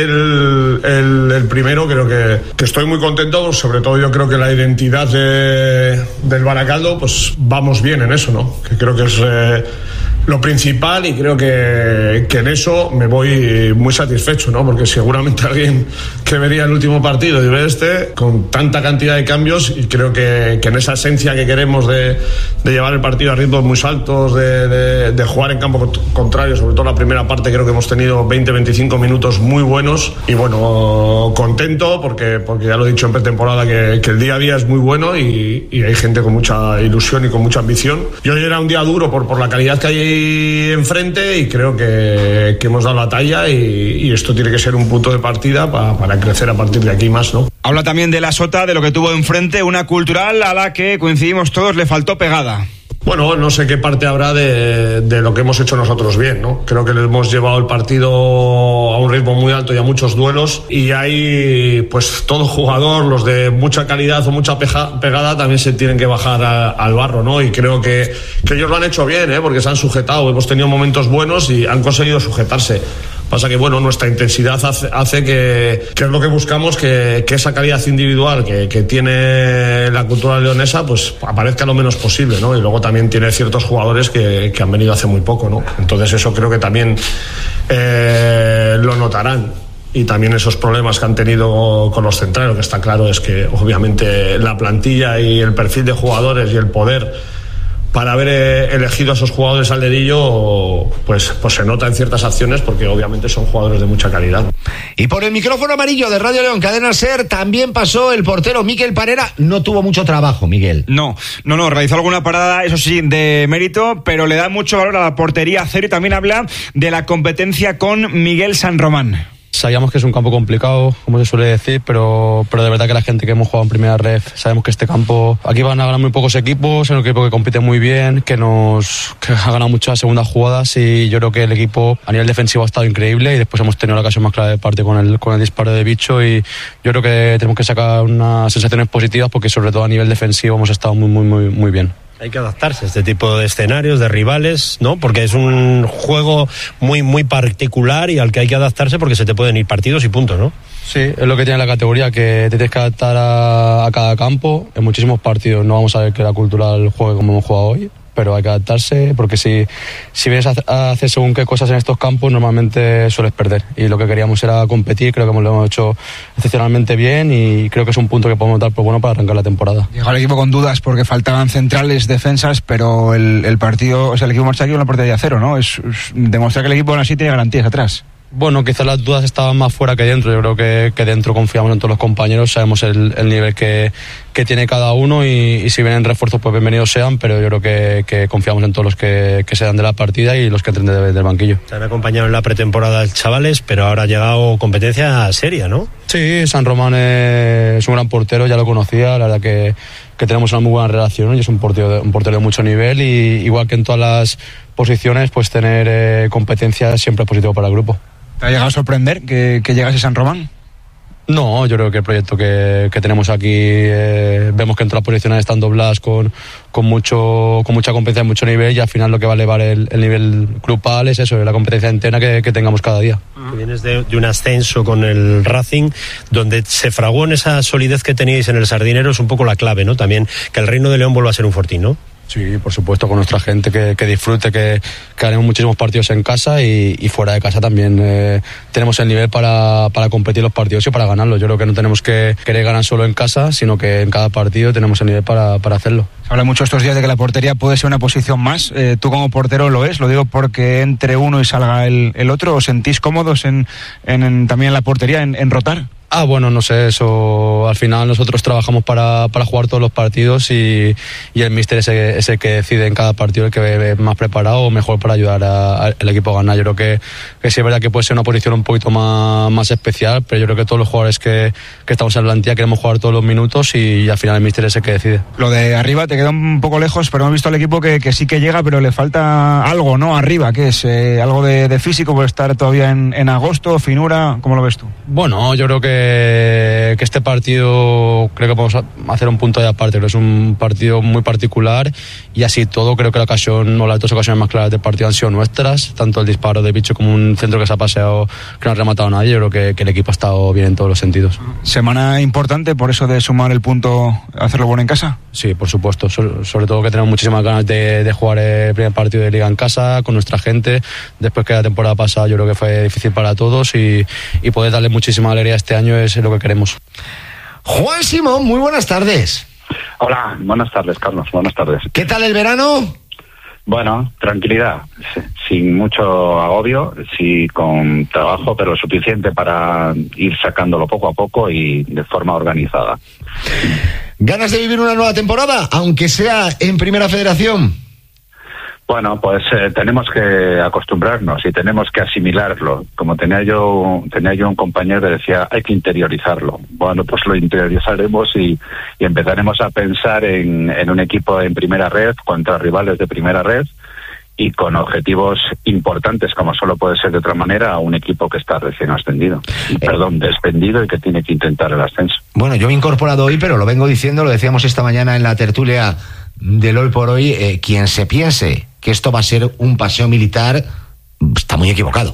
el primero, creo que estoy muy contento. Sobre todo yo creo que la identidad del Baracaldo, pues vamos bien en eso, ¿no? Que creo que es lo principal y creo que en eso me voy muy satisfecho, ¿no? Porque seguramente alguien que vería el último partido y ve con tanta cantidad de cambios, y creo que en esa esencia que queremos de llevar el partido a ritmos muy altos, de jugar en campo contrario, sobre todo la primera parte, creo que hemos tenido 20-25 minutos muy buenos y contento porque ya lo he dicho en pretemporada que el día a día es muy bueno y hay gente con mucha ilusión y con mucha ambición. Y hoy era un día duro por la calidad que hay enfrente y creo que hemos dado la talla y esto tiene que ser un punto de partida para crecer a partir de aquí más, ¿no? Habla también de la Sota, de lo que tuvo enfrente, una Cultural a la que coincidimos todos, le faltó pegada. Bueno, no sé qué parte habrá de lo que hemos hecho nosotros bien, ¿no? Creo que le hemos llevado el partido a un ritmo muy alto y a muchos duelos, y ahí pues todo jugador, los de mucha calidad o mucha pegada, también se tienen que bajar al barro, ¿no? Y creo que ellos lo han hecho bien, porque se han sujetado, hemos tenido momentos buenos y han conseguido sujetarse. Pasa que, nuestra intensidad hace que es lo que buscamos, que esa calidad individual que tiene la Cultural leonesa, pues aparezca lo menos posible, ¿no? Y luego también tiene ciertos jugadores que han venido hace muy poco, ¿no? Entonces eso creo que también lo notarán. Y también esos problemas que han tenido con los centrales, lo que está claro es que obviamente la plantilla y el perfil de jugadores y el poder para haber elegido a esos jugadores al dedillo, pues se nota en ciertas acciones, porque obviamente son jugadores de mucha calidad. Y por el micrófono amarillo de Radio León Cadena SER también pasó el portero Miquel Parera. No tuvo mucho trabajo, Miguel. No, realizó alguna parada, eso sí, de mérito, pero le da mucho valor a la portería cero, y también habla de la competencia con Miguel San Román. Sabíamos que es un campo complicado, como se suele decir, pero de verdad que la gente que hemos jugado en primera red sabemos que este campo, aquí van a ganar muy pocos equipos, es un equipo que compite muy bien, que ha ganado muchas segundas jugadas, y yo creo que el equipo a nivel defensivo ha estado increíble, y después hemos tenido la ocasión más clara de parte con el disparo de Bicho, y yo creo que tenemos que sacar unas sensaciones positivas, porque sobre todo a nivel defensivo hemos estado muy bien. Hay que adaptarse a este tipo de escenarios, de rivales, ¿no? Porque es un juego muy particular y al que hay que adaptarse, porque se te pueden ir partidos y puntos, ¿no? Sí, es lo que tiene la categoría, que te tienes que adaptar a cada campo. En muchísimos partidos no vamos a ver que la cultural juegue como hemos jugado hoy, pero hay que adaptarse, porque si vienes a hacer según qué cosas en estos campos, normalmente sueles perder, y lo que queríamos era competir. Creo que lo hemos hecho excepcionalmente bien, y creo que es un punto que podemos dar por bueno para arrancar la temporada. Llegó el equipo con dudas porque faltaban centrales, defensas, pero el partido, o sea, el equipo marcha aquí con la portería cero, ¿no? Es demostrar que el equipo aún así tiene garantías atrás. Bueno, quizás las dudas estaban más fuera que dentro. Yo creo que dentro confiamos en todos los compañeros, sabemos el nivel que tiene cada uno, y si vienen refuerzos, pues bienvenidos sean, pero yo creo que confiamos en todos los que se dan de la partida y los que entren del banquillo. Te han acompañado en la pretemporada chavales, pero ahora ha llegado competencia seria, ¿no? Sí, San Román es un gran portero, ya lo conocía, la verdad que tenemos una muy buena relación, y es un portero de mucho nivel, y igual que en todas las posiciones, pues tener competencia siempre es positivo para el grupo. ¿Te ha llegado a sorprender que llegase San Román? No, yo creo que el proyecto que tenemos aquí, vemos que en todas las posiciones están dobladas con mucha competencia, mucho nivel, y al final lo que va a elevar el nivel grupal es eso, la competencia interna que tengamos cada día. Vienes de un ascenso con el Racing, donde se fraguó en esa solidez que teníais en el Sardinero, es un poco la clave, ¿no? También que el Reino de León vuelva a ser un fortín, ¿no? Sí, por supuesto, con nuestra gente que disfrute, que ganemos muchísimos partidos en casa y fuera de casa también. Tenemos el nivel para competir los partidos y para ganarlos. Yo creo que no tenemos que querer ganar solo en casa, sino que en cada partido tenemos el nivel para hacerlo. Se habla mucho estos días de que la portería puede ser una posición más. Tú como portero lo es, lo digo porque entre uno y salga el otro. ¿Os sentís cómodos también en la portería, en rotar? Bueno, no sé, eso al final nosotros trabajamos para jugar todos los partidos, y el míster es el que decide en cada partido el que ve más preparado o mejor para ayudar al equipo a ganar. Yo creo que sí es verdad que puede ser una posición un poquito más especial, pero yo creo que todos los jugadores que estamos en la plantilla queremos jugar todos los minutos, y al final el míster es el que decide. Lo de arriba te queda un poco lejos, pero hemos visto al equipo que sí que llega, pero le falta algo, ¿no? Arriba, ¿qué es? Algo de físico, por estar todavía en agosto, finura, ¿cómo lo ves tú? Bueno, yo creo que este partido creo que podemos hacer un punto de aparte. Creo que es un partido muy particular, y así todo creo que las dos ocasiones más claras del partido han sido nuestras, tanto el disparo de Bicho como un centro que se ha paseado que no ha rematado a nadie. Yo creo que el equipo ha estado bien en todos los sentidos. Semana importante por eso de sumar el punto, hacerlo bueno en casa. Sí, por supuesto, sobre todo que tenemos muchísimas ganas de jugar el primer partido de Liga en casa con nuestra gente, después que la temporada pasada yo creo que fue difícil para todos, y poder darle muchísima alegría este año es lo que queremos. Juan Simón, muy buenas tardes. Hola, buenas tardes, Carlos, buenas tardes. ¿Qué tal el verano? Bueno, tranquilidad, sin mucho agobio, sí con trabajo, pero suficiente para ir sacándolo poco a poco y de forma organizada. ¿Ganas de vivir una nueva temporada, aunque sea en Primera Federación? Bueno, pues tenemos que acostumbrarnos y tenemos que asimilarlo. Como tenía yo un compañero que decía, hay que interiorizarlo. Bueno, pues lo interiorizaremos y empezaremos a pensar en un equipo en primera red contra rivales de primera red, y con objetivos importantes, como solo puede ser de otra manera, a un equipo que está recién descendido y que tiene que intentar el ascenso. Bueno, yo me he incorporado hoy, pero lo vengo diciendo, lo decíamos esta mañana en la tertulia del Hoy por Hoy, quien se piense que esto va a ser un paseo militar está muy equivocado.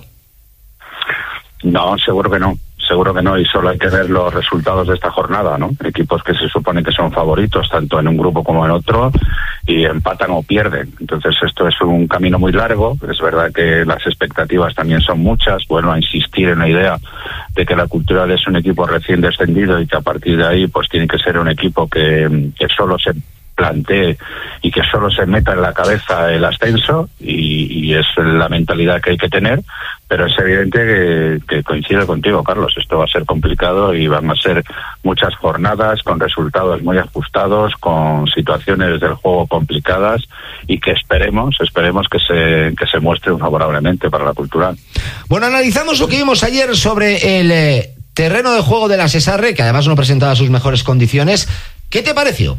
No, seguro que no, y solo hay que ver los resultados de esta jornada, ¿no? Equipos que se supone que son favoritos, tanto en un grupo como en otro, y empatan o pierden. Entonces esto es un camino muy largo. Es verdad que las expectativas también son muchas. Vuelvo a insistir en la idea de que la Cultural es un equipo recién descendido y que a partir de ahí pues tiene que ser un equipo que solo se plantee y que solo se meta en la cabeza el ascenso, y es la mentalidad que hay que tener, pero es evidente que coincido contigo, Carlos, esto va a ser complicado y van a ser muchas jornadas con resultados muy ajustados, con situaciones del juego complicadas, y que esperemos que se muestren favorablemente para la Cultural. Bueno, analizamos lo que vimos ayer sobre el terreno de juego de la Cesarre, que además no presentaba sus mejores condiciones. ¿Qué te pareció?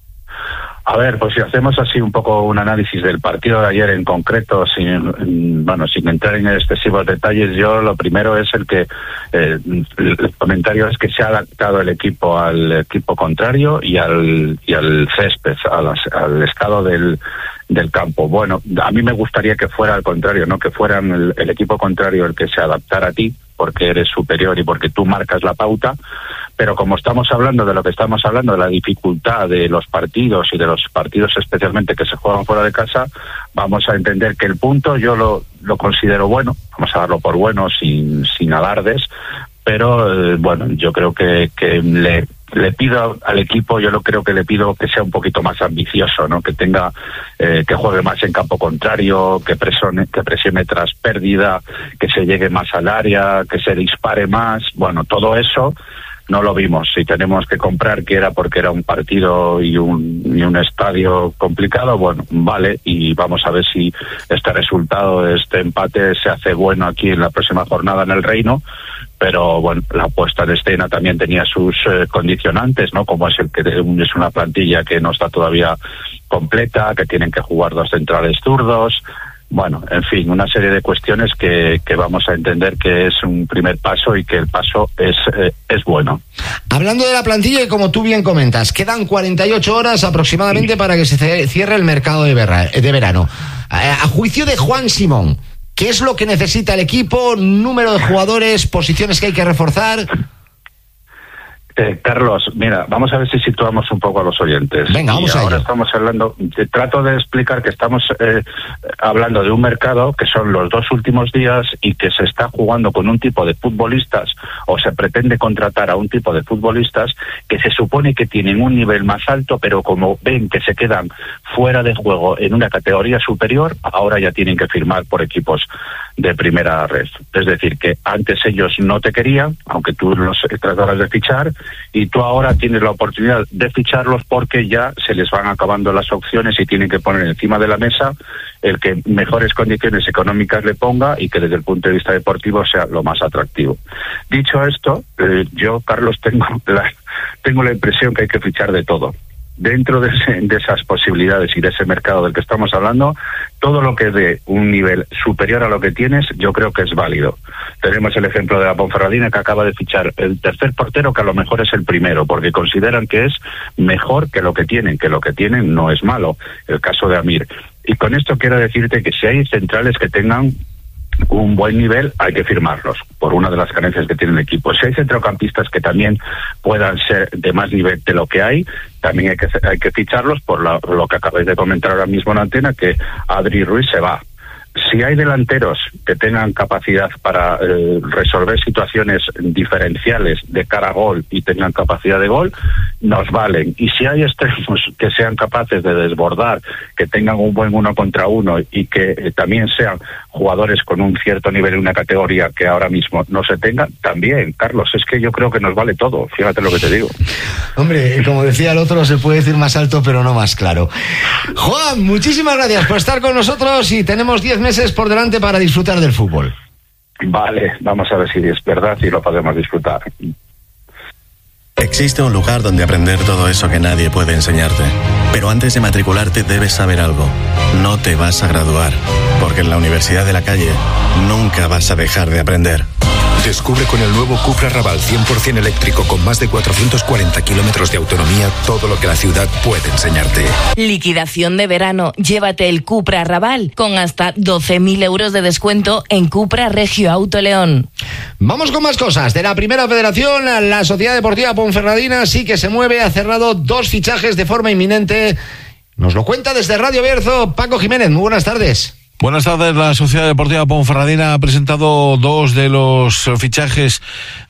A ver, pues si hacemos así un poco un análisis del partido de ayer en concreto, sin entrar en excesivos detalles, yo lo primero es el comentario es que se ha adaptado el equipo al equipo contrario y al césped, al estado del campo. Bueno, a mí me gustaría que fuera al contrario, no que fuera el equipo contrario el que se adaptara a ti, porque eres superior y porque tú marcas la pauta, pero como estamos hablando de lo que estamos hablando, de la dificultad de los partidos y de los partidos especialmente que se juegan fuera de casa, vamos a entender que el punto yo lo considero bueno, vamos a darlo por bueno sin alardes, pero bueno, yo creo que le pido al equipo, creo que le pido que sea un poquito más ambicioso, ¿no? Que tenga, que juegue más en campo contrario, que presione tras pérdida, que se llegue más al área, que se dispare más. Bueno, todo eso no lo vimos. Si tenemos que comprar que era porque era un partido y un estadio complicado, bueno, vale, y vamos a ver si este resultado, este empate se hace bueno aquí en la próxima jornada en el Reino. Pero bueno, la puesta en escena también tenía sus condicionantes, ¿no? Como es el que es una plantilla que no está todavía completa, que tienen que jugar dos centrales zurdos. Bueno, en fin, una serie de cuestiones que vamos a entender que es un primer paso y que el paso es bueno. Hablando de la plantilla, y como tú bien comentas, quedan 48 horas aproximadamente para que se cierre el mercado de verano. A juicio de Juan Simón, ¿qué es lo que necesita el equipo? ¿Número de jugadores? ¿Posiciones que hay que reforzar? Carlos, mira, vamos a ver si situamos un poco a los oyentes. Venga, vamos a ello. Ahora estamos hablando, trato de explicar que estamos hablando de un mercado que son los 2 últimos días y que se está jugando con un tipo de futbolistas, o se pretende contratar a un tipo de futbolistas que se supone que tienen un nivel más alto, pero como ven que se quedan fuera de juego en una categoría superior, ahora ya tienen que firmar por equipos de primera red. Es decir, que antes ellos no te querían, aunque tú los trataras de fichar, y tú ahora tienes la oportunidad de ficharlos porque ya se les van acabando las opciones y tienen que poner encima de la mesa el que mejores condiciones económicas le ponga y que desde el punto de vista deportivo sea lo más atractivo. Dicho esto, yo, Carlos, tengo la impresión que hay que fichar de todo. Dentro de esas posibilidades y de ese mercado del que estamos hablando, todo lo que dé un nivel superior a lo que tienes, yo creo que es válido. Tenemos el ejemplo de la Ponferradina, que acaba de fichar el tercer portero, que a lo mejor es el primero, porque consideran que es mejor que lo que tienen no es malo, el caso de Amir. Y con esto quiero decirte que si hay centrales que tengan un buen nivel, hay que firmarlos, por una de las carencias que tiene el equipo. Si hay centrocampistas que también puedan ser de más nivel de lo que hay, también hay que ficharlos, por lo que acabáis de comentar ahora mismo en la antena, que Adri Ruiz se va. Si hay delanteros que tengan capacidad para resolver situaciones diferenciales de cara a gol y tengan capacidad de gol, nos valen. Y si hay extremos que sean capaces de desbordar, que tengan un buen 1 contra 1 y que también sean jugadores con un cierto nivel en una categoría que ahora mismo no se tenga, también, Carlos, es que yo creo que nos vale todo, fíjate lo que te digo. Hombre, como decía el otro, se puede decir más alto pero no más claro. Juan, muchísimas gracias por estar con nosotros y tenemos 10 meses por delante para disfrutar del fútbol. Vale, vamos a ver si es verdad y lo podemos disfrutar. Existe un lugar donde aprender todo eso que nadie puede enseñarte. Pero antes de matricularte debes saber algo. No te vas a graduar, porque en la Universidad de la Calle nunca vas a dejar de aprender. Descubre con el nuevo Cupra Raval 100% eléctrico con más de 440 kilómetros de autonomía todo lo que la ciudad puede enseñarte. Liquidación de verano. Llévate el Cupra Raval con hasta 12.000 euros de descuento en Cupra Regio Auto León. Vamos con más cosas. De la Primera Federación, la Sociedad Deportiva Ponferradina sí que se mueve, ha cerrado 2 fichajes de forma inminente. Nos lo cuenta desde Radio Bierzo Paco Jiménez. Muy buenas tardes. Buenas tardes. La Sociedad Deportiva Ponferradina ha presentado 2 de los fichajes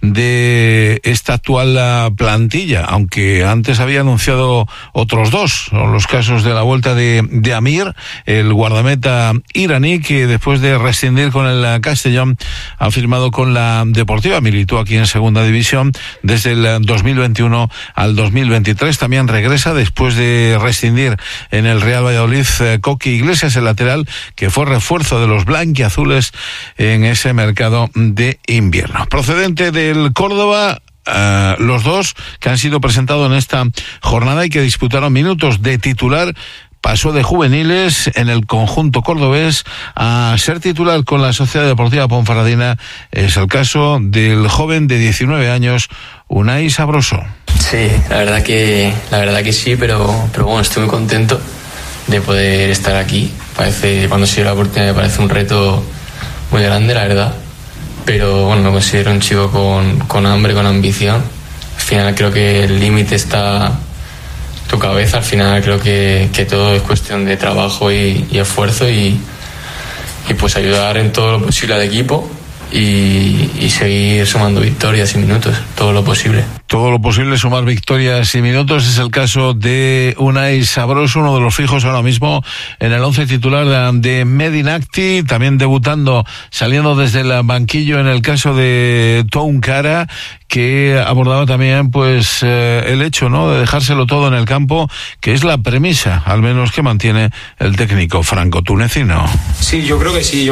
de esta actual plantilla, aunque antes había anunciado otros 2. Son los casos de la vuelta de Amir, el guardameta iraní, que después de rescindir con el Castellón ha firmado con la Deportiva. Militó aquí en Segunda División desde el 2021 al 2023. También regresa después de rescindir en el Real Valladolid Coqui Iglesias, el lateral, que fue refuerzo de los blanquiazules en ese mercado de invierno. Procedente del Córdoba, los 2 que han sido presentados en esta jornada y que disputaron minutos de titular. Pasó de juveniles en el conjunto cordobés a ser titular con la Sociedad Deportiva Ponferradina. Es el caso del joven de 19 años, Unai Sabroso. Sí, la verdad que sí, pero bueno, estoy muy contento de poder estar aquí. Cuando se dio la oportunidad me parece un reto muy grande, la verdad, pero bueno, me considero un chico con hambre, con ambición. Al final creo que el límite está tu cabeza. Al final creo que todo es cuestión de trabajo y esfuerzo y pues ayudar en todo lo posible al equipo y seguir sumando victorias y minutos, todo lo posible. Todo lo posible, sumar victorias y minutos. Es el caso de Unai Sabroso, uno de los fijos ahora mismo en el 11 titular de Medinacti, también debutando, saliendo desde el banquillo en el caso de Tounkara, que abordaba también pues el hecho, ¿no?, de dejárselo todo en el campo, que es la premisa, al menos, que mantiene el técnico franco-tunecino. Sí, yo creo que sí,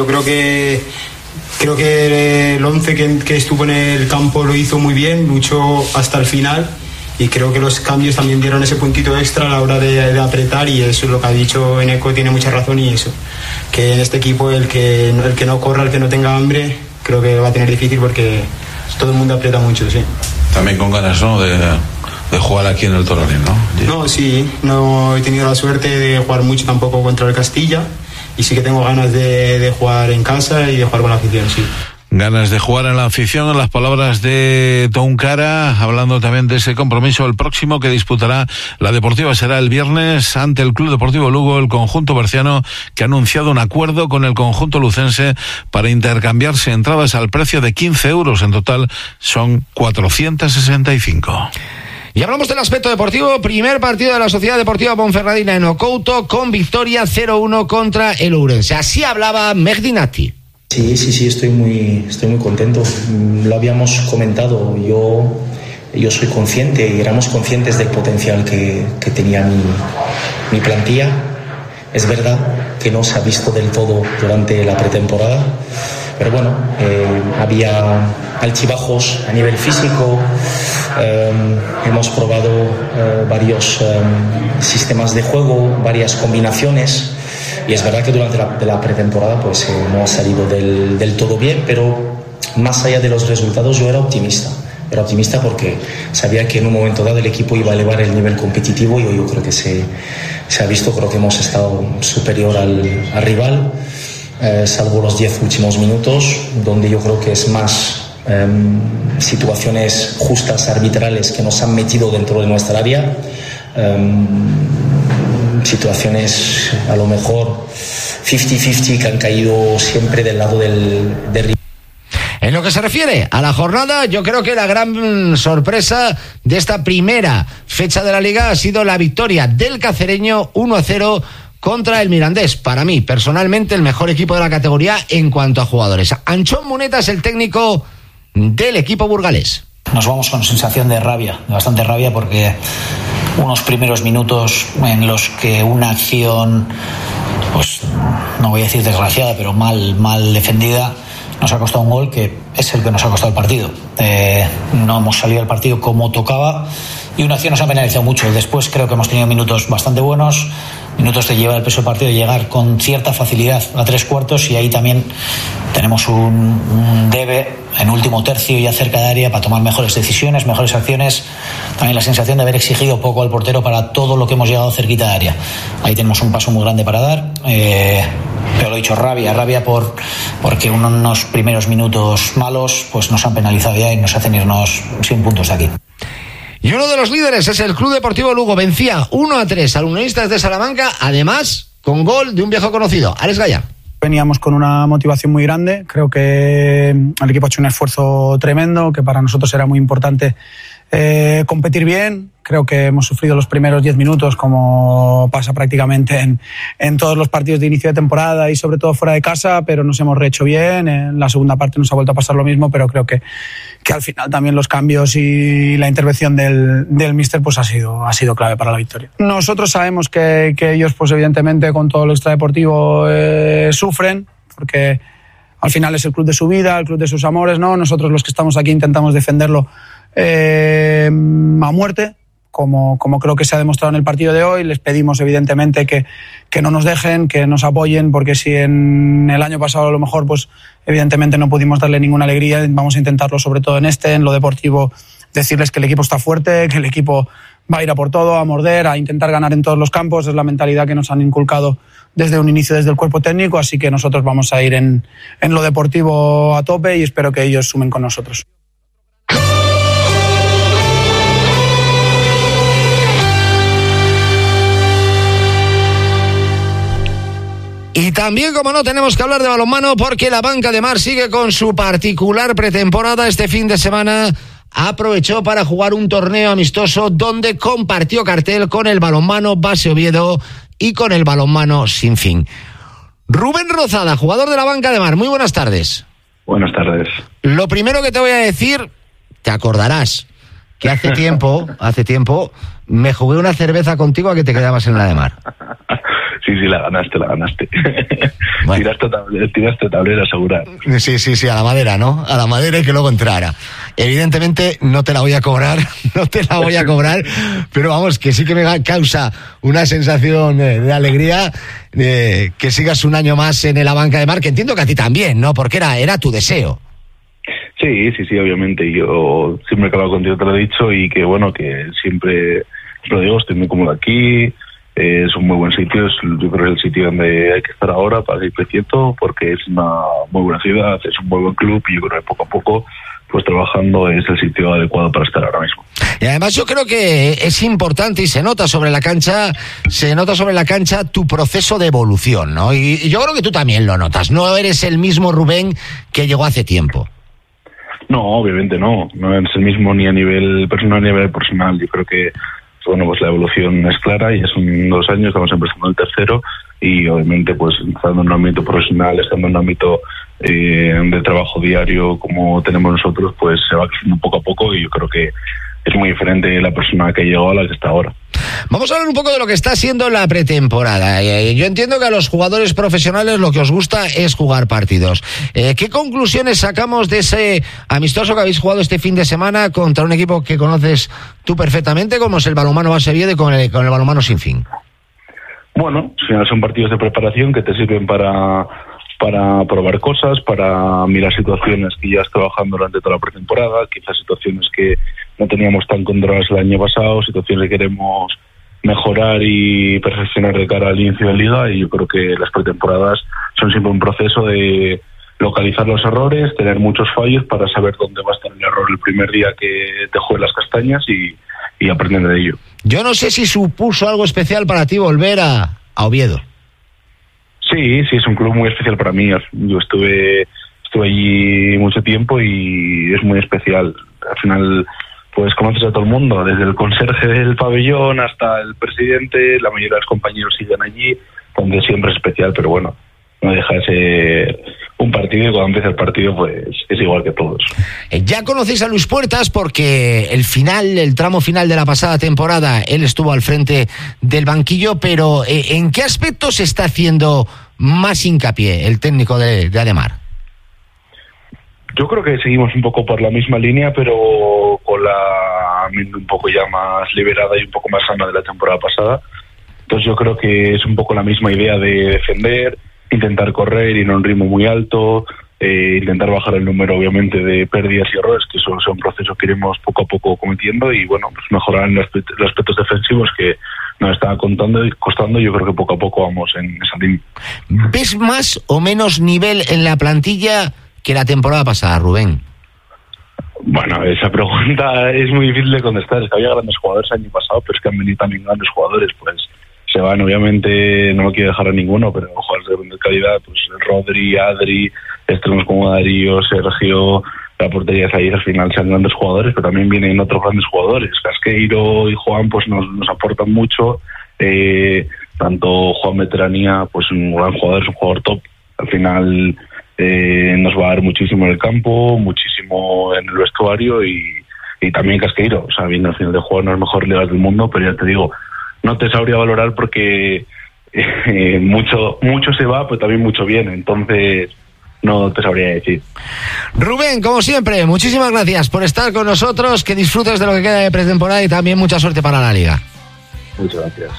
creo que el 11 que estuvo en el campo lo hizo muy bien, luchó hasta el final y creo que los cambios también dieron ese puntito extra a la hora de apretar, y eso es lo que ha dicho Eneco, tiene mucha razón, y eso, que en este equipo el que no corra, el que no tenga hambre, creo que va a tener difícil porque todo el mundo aprieta mucho, sí. También con ganas, ¿no?, de jugar aquí en el Toralín, ¿no? No, sí, no he tenido la suerte de jugar mucho tampoco contra el Castilla. Y sí que tengo ganas de jugar en casa y de jugar con la afición, sí. Ganas de jugar en la afición, en las palabras de Tounkara, hablando también de ese compromiso. El próximo que disputará la Deportiva será el viernes ante el Club Deportivo Lugo, el conjunto berciano, que ha anunciado un acuerdo con el conjunto lucense para intercambiarse entradas al precio de 15 euros. En total son 465. Y hablamos del aspecto deportivo. Primer partido de la Sociedad Deportiva Ponferradina en Ocouto, con victoria 0-1 contra el Ourense. Así hablaba Mehdi Nati. Sí, estoy muy contento. Lo habíamos comentado. Yo soy consciente y éramos conscientes del potencial que tenía mi plantilla. Es verdad que no se ha visto del todo durante la pretemporada, pero bueno, había altibajos a nivel físico. Hemos probado varios sistemas de juego, varias combinaciones, y es verdad que durante la pretemporada pues no ha salido del todo bien, pero más allá de los resultados yo era optimista porque sabía que en un momento dado el equipo iba a elevar el nivel competitivo, y yo creo que se ha visto. Creo que hemos estado superior al rival, salvo los 10 últimos minutos, donde yo creo que es más situaciones justas, arbitrales, que nos han metido dentro de nuestra área, situaciones a lo mejor 50-50 que han caído siempre del lado del rival. En lo que se refiere a la jornada, yo creo que la gran sorpresa de esta primera fecha de la Liga ha sido la victoria del cacereño 1-0 contra el Mirandés. Para mí, personalmente, el mejor equipo de la categoría en cuanto a jugadores. Anchón Muneta es el técnico del equipo burgalés. Nos vamos con sensación de rabia, de bastante rabia, porque unos primeros minutos en los que una acción, pues no voy a decir desgraciada, pero mal defendida, nos ha costado un gol que es el que nos ha costado el partido. No hemos salido al partido como tocaba y una acción nos ha penalizado mucho. Después creo que hemos tenido minutos bastante buenos, minutos de llevar el peso del partido, de llegar con cierta facilidad a 3/4, y ahí también tenemos un debe en último tercio, ya cerca de área, para tomar mejores decisiones, mejores acciones. También la sensación de haber exigido poco al portero para todo lo que hemos llegado cerquita de área. Ahí tenemos un paso muy grande para dar, pero lo he dicho, rabia porque unos primeros minutos malos pues nos han penalizado ya y nos hacen irnos sin puntos de aquí. Y uno de los líderes es el Club Deportivo Lugo. Vencía 1-3 al Unionistas de Salamanca, además con gol de un viejo conocido, Alex Gaya. Veníamos con una motivación muy grande, creo que el equipo ha hecho un esfuerzo tremendo, que para nosotros era muy importante competir bien. Creo que hemos sufrido los primeros 10 minutos, como pasa prácticamente en todos los partidos de inicio de temporada y sobre todo fuera de casa, pero nos hemos rehecho bien. En la segunda parte nos ha vuelto a pasar lo mismo, pero creo que al final también los cambios y la intervención del míster pues ha sido clave para la victoria. Nosotros sabemos que ellos pues evidentemente con todo lo extradeportivo sufren, porque al final es el club de su vida, el club de sus amores, ¿no? Nosotros los que estamos aquí intentamos defenderlo a muerte, como creo que se ha demostrado en el partido de hoy. Les pedimos evidentemente que no nos dejen, que nos apoyen, porque si en el año pasado a lo mejor pues evidentemente no pudimos darle ninguna alegría, vamos a intentarlo sobre todo en lo deportivo, decirles que el equipo está fuerte, que el equipo va a ir a por todo, a morder, a intentar ganar en todos los campos. Es la mentalidad que nos han inculcado desde un inicio, desde el cuerpo técnico, así que nosotros vamos a ir en lo deportivo a tope y espero que ellos sumen con nosotros. Y también, como no, tenemos que hablar de balonmano, porque la Banca de Mar sigue con su particular pretemporada. Este fin de semana aprovechó para jugar un torneo amistoso donde compartió cartel con el balonmano Base Oviedo y con el balonmano Sinfín. Rubén Rozada, jugador de la Banca de Mar, muy buenas tardes. Buenas tardes. Lo primero que te voy a decir, te acordarás que hace tiempo, me jugué una cerveza contigo a que te quedabas en la de Mar. Sí, la ganaste. Bueno. Tiraste tablero, asegurar. Sí, a la madera, ¿no? A la madera y que luego entrara. Evidentemente no te la voy a cobrar, pero vamos, que sí que me causa una sensación de alegría que sigas un año más en la Banca de Mar, que entiendo que a ti también, ¿no? Porque era tu deseo. Sí, obviamente. Yo siempre he acabado contigo, te lo he dicho, y que bueno, que siempre lo digo, estoy muy cómodo aquí. Es un muy buen sitio, yo creo que es el sitio donde hay que estar ahora para seguir creciendo, porque es una muy buena ciudad, es un muy buen club y yo creo que poco a poco, pues trabajando es el sitio adecuado para estar ahora mismo. Y además yo creo que es importante y se nota sobre la cancha tu proceso de evolución, ¿no? Y yo creo que tú también lo notas, no eres el mismo Rubén que llegó hace tiempo. No, obviamente no es el mismo ni a nivel personal ni a nivel personal. Yo creo que bueno, pues la evolución es clara y ya son 2 años, estamos empezando el tercero y obviamente pues estando en un ámbito profesional, estando en un ámbito de trabajo diario como tenemos nosotros, pues se va creciendo poco a poco y yo creo que es muy diferente la persona que llegó a la que está ahora. Vamos a hablar un poco de lo que está siendo la pretemporada. Yo entiendo que a los jugadores profesionales lo que os gusta es jugar partidos. ¿Qué conclusiones sacamos de ese amistoso que habéis jugado este fin de semana contra un equipo que conoces tú perfectamente, como es el balonmano Base Oviedo y con el balonmano Sinfín? Bueno, al final son partidos de preparación que te sirven para probar cosas, para mirar situaciones que ya has trabajando durante toda la pretemporada, quizás situaciones que no teníamos tan controladas el año pasado, situaciones que queremos mejorar y perfeccionar de cara al inicio de liga, y yo creo que las pretemporadas son siempre un proceso de localizar los errores, tener muchos fallos para saber dónde va a estar el error el primer día que te juegues las castañas y aprender de ello. Yo no sé si supuso algo especial para ti volver a Oviedo. Sí, es un club muy especial para mí. Yo estuve allí mucho tiempo y es muy especial. Al final, pues conoces a todo el mundo, desde el conserje del pabellón hasta el presidente, la mayoría de los compañeros siguen allí, donde siempre es especial, pero bueno, no deja de ser un partido y cuando empieza el partido pues es igual que todos. Ya conocéis a Luis Puertas porque el tramo final de la pasada temporada, él estuvo al frente del banquillo, pero ¿en qué aspectos está haciendo más hincapié el técnico de Ademar? Yo creo que seguimos un poco por la misma línea, pero con la mente un poco ya más liberada y un poco más sana de la temporada pasada. Entonces yo creo que es un poco la misma idea de defender, intentar correr y en un ritmo muy alto, intentar bajar el número obviamente de pérdidas y errores, que son procesos que iremos poco a poco cometiendo, y bueno, pues mejorar en los aspectos defensivos que nos estaba costando. Yo creo que poco a poco vamos en esa línea. ¿Ves más o menos nivel en la plantilla que la temporada pasada, Rubén? Bueno, esa pregunta es muy difícil de contestar. Es que había grandes jugadores el año pasado, pero es que han venido también grandes jugadores, pues se van, obviamente no quiero dejar a ninguno, pero jugadores calidad, pues Rodri, Adri, extremos como Darío, Sergio, la portería de Zayed, al final sean grandes jugadores, pero también vienen otros grandes jugadores. Casqueiro y Juan pues nos aportan mucho, tanto Juan Veteranía, pues un gran jugador, es un jugador top, al final nos va a dar muchísimo en el campo, muchísimo en el vestuario y también Casqueiro, o sea, viene al final de jugar en las mejores ligas del mundo, pero ya te digo, no te sabría valorar porque mucho se va, pero también mucho viene, entonces no te sabría decir. Rubén, como siempre, muchísimas gracias por estar con nosotros, que disfrutes de lo que queda de pretemporada y también mucha suerte para la Liga. Muchas gracias.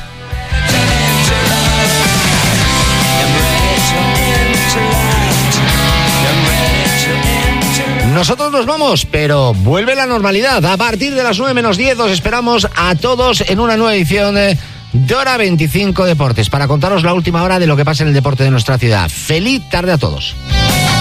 Nosotros nos vamos, pero vuelve la normalidad. A partir de las 9:10 os esperamos a todos en una nueva edición de Hora 25 Deportes para contaros la última hora de lo que pasa en el deporte de nuestra ciudad. Feliz tarde a todos.